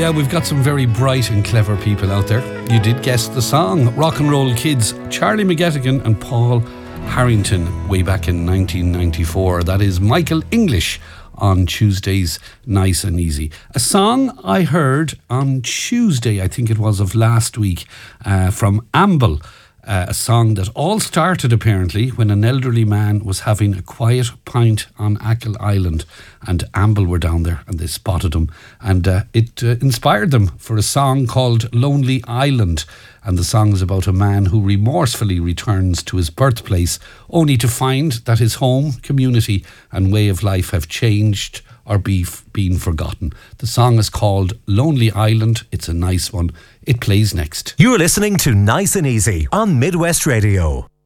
yeah, we've got some very bright and clever people out there. You did guess the song. Rock and Roll Kids, Charlie McGettigan and Paul Harrington, way back in 1994. That is Michael English on Tuesday's Nice and Easy. A song I heard on Tuesday, I think it was, of last week, from Amble. A song that all started apparently when an elderly man was having a quiet pint on Achill Island, and Amble were down there and they spotted him, and it inspired them for a song called Lonely Island. And the song is about a man who remorsefully returns to his birthplace only to find that his home, community and way of life have changed or been forgotten. The song is called Lonely Island. It's a nice one. It plays next. You're listening to Nice and Easy on Midwest Radio.